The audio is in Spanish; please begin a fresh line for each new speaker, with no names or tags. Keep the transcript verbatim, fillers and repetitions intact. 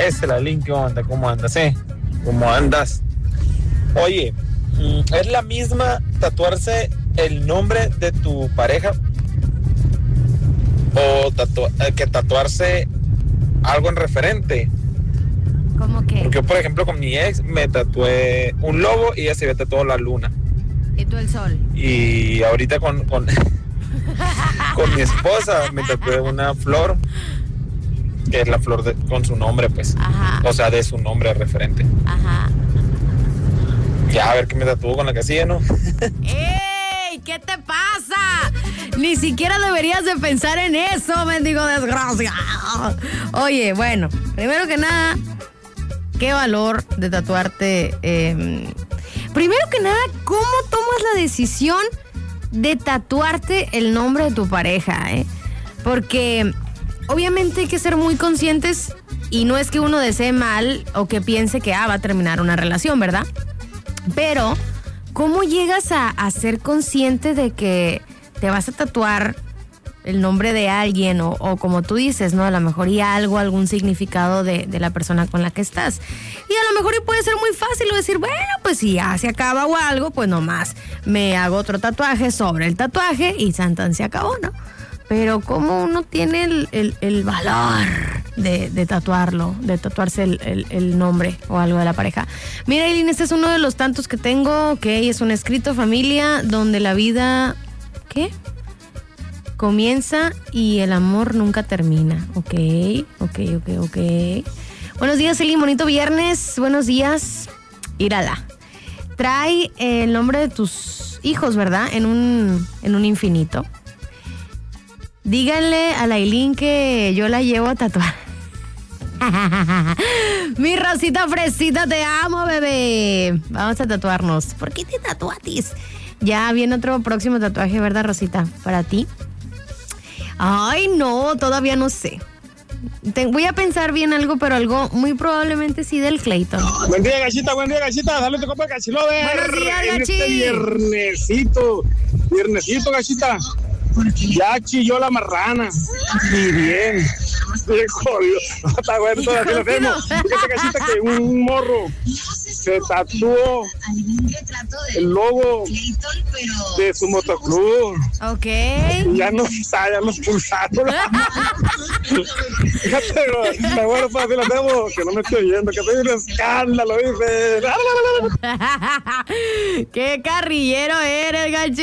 Ese la link, ¿qué onda? ¿Cómo andas, eh? ¿Cómo andas? Oye, ¿es la misma tatuarse el nombre de tu pareja o tatu- que tatuarse algo en referente?
¿Cómo qué?
Porque, por ejemplo, con mi ex me tatué un lobo y ella se había tatuado la luna.
¿Y tú el sol?
Y ahorita con, con, con mi esposa me tatué una flor, que es la flor de, con su nombre, pues.
Ajá.
O sea, de su nombre referente.
Ajá.
Ya, a ver qué me tatuó con la casilla, ¿no?
¡Ey! ¿Qué te pasa? Ni siquiera deberías de pensar en eso, mendigo desgraciado. Oye, bueno, primero que nada, qué valor de tatuarte. Eh, primero que nada, ¿cómo tomas la decisión de tatuarte el nombre de tu pareja? Eh? Porque obviamente hay que ser muy conscientes y no es que uno desee mal o que piense que ah, va a terminar una relación, ¿verdad? Pero, ¿cómo llegas a, a ser consciente de que te vas a tatuar el nombre de alguien o, o como tú dices, ¿no? A lo mejor y algo, algún significado de, de la persona con la que estás. Y a lo mejor y puede ser muy fácil decir, bueno, pues si ya se acaba o algo, pues nomás me hago otro tatuaje sobre el tatuaje y santan se acabó, ¿no? Pero ¿cómo uno tiene el, el, el valor de, de tatuarlo, de tatuarse el, el, el nombre o algo de la pareja? Mira, Eileen, este es uno de los tantos que tengo, ok, es un escrito familia donde la vida, ¿qué? Comienza y el amor nunca termina, ok, ok, ok, ok. Buenos días, Eileen, bonito viernes, buenos días, írala. Trae el nombre de tus hijos, ¿verdad? En un, en un infinito. Díganle a la Eileen que yo la llevo a tatuar. Mi Rosita Fresita, te amo, bebé. Vamos a tatuarnos. ¿Por qué te tatuatis? Ya viene otro próximo tatuaje, ¿verdad, Rosita? Para ti. Ay, no, todavía no sé. Te, voy a pensar bien algo, pero algo muy probablemente sí del Clayton.
Buen día, Gachita, buen día, Gachita. Dale tu copa, Gachilover.
Buenos días,
en
Gachi.
este viernesito, viernesito, Gachita. Ya chilló la marrana. Y bien. Híjole, no está bueno, todo así lo hacemos. Fíjate, Gachita, que un morro se tatuó el logo de su motoclub.
Ok.
Y ya no está, ya los pulsaron. Fíjate, está bueno, pues así lo hacemos. Que no me estoy oyendo, que soy un escándalo, dice.
Qué carrillero eres, Gachi.